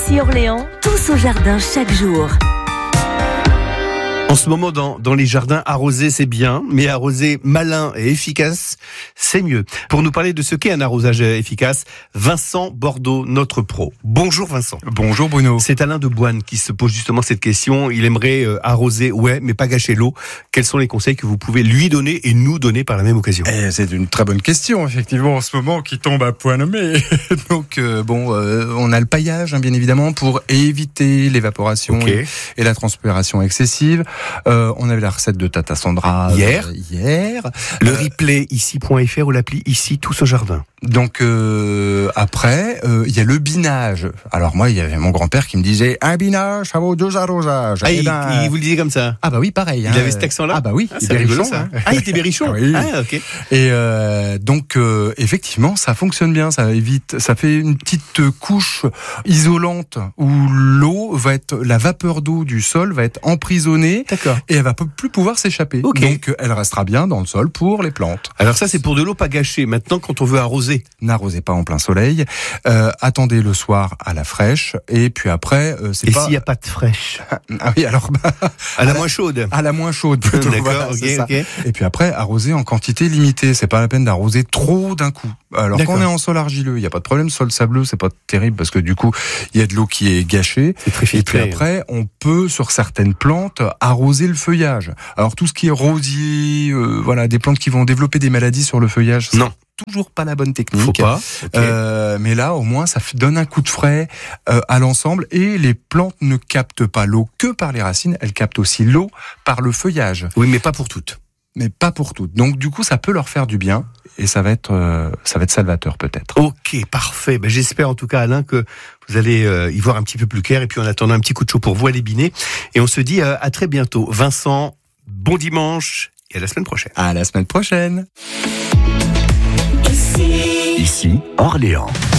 Ici Orléans, tous au jardin chaque jour. En ce moment, dans les jardins, arroser c'est bien, mais arroser malin et efficace, c'est mieux. Pour nous parler de ce qu'est un arrosage efficace, Vincent Bordeaux, notre pro. Bonjour Vincent. Bonjour Bruno. C'est Alain de Boine qui se pose justement cette question. Il aimerait arroser, ouais, mais pas gâcher l'eau. Quels sont les conseils que vous pouvez lui donner et nous donner par la même occasion? C'est une très bonne question, effectivement, en ce moment, qui tombe à point nommé. Donc, on a le paillage, bien évidemment, pour éviter l'évaporation et la transpiration excessive. On avait la recette de Tata Sandra hier. Le replay ici.fr ou l'appli ici tous au jardin. Donc après, il y a le binage. Alors moi, il y avait mon grand-père qui me disait un binage, ça vaut 2 arrosages. Ah, il vous le disait comme ça? Ah bah oui, pareil. Il avait cet accent-là? Ah bah oui, c'est rigolo ça. Ah, il était berrichon. Oui. Ah, ok. Et donc effectivement, ça fonctionne bien. Ça évite, ça fait une petite couche isolante où la vapeur d'eau du sol va être emprisonnée. D'accord. Et elle va plus pouvoir s'échapper. Okay. Donc elle restera bien dans le sol pour les plantes. Alors ça, c'est pour de l'eau pas gâchée. Maintenant, quand on veut arroser, n'arrosez pas en plein soleil. Attendez le soir à la fraîche. Et puis après, s'il n'y a pas de fraîche? Ah oui, alors à la moins chaude. À la moins chaude plutôt. D'accord. Voilà, ok. Et puis après, arroser en quantité limitée. C'est pas la peine d'arroser trop d'un coup. Alors quand on est en sol argileux, il y a pas de problème. Sol sableux, c'est pas terrible parce que du coup, il y a de l'eau qui est gâchée. C'est très filtré. Et puis après, on peut sur certaines plantes arroser le feuillage. Alors tout ce qui est rosier, des plantes qui vont développer des maladies sur le feuillage. Non. Toujours pas la bonne technique. Faut pas. Okay. Mais là, au moins, ça donne un coup de frais à l'ensemble. Et les plantes ne captent pas l'eau que par les racines. Elles captent aussi l'eau par le feuillage. Oui, mais pas pour toutes. Mais pas pour toutes. Donc du coup, ça peut leur faire du bien. Et ça va être salvateur peut-être. Ok, parfait. J'espère en tout cas, Alain, que vous allez y voir un petit peu plus clair. Et puis en attendant, un petit coup de chaud pour vous, aller biner. Et on se dit à très bientôt. Vincent, bon dimanche et à la semaine prochaine. À la semaine prochaine. Ici Orléans.